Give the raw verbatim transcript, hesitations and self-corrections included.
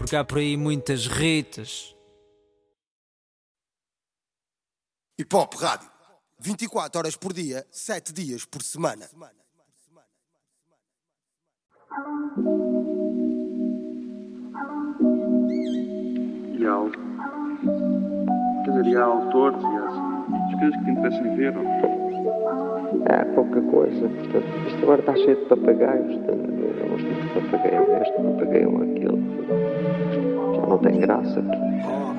porque há por aí muitas Ritas. Hip Hop Rádio, vinte e quatro horas por dia, sete dias por semana. E há, quer dizer, e há autores e há as coisas que te interessam ver. É pouca coisa, portanto, isto agora está cheio de papagaios, uns tipos de papagaios este, papagaiam aquele, já não tem graça.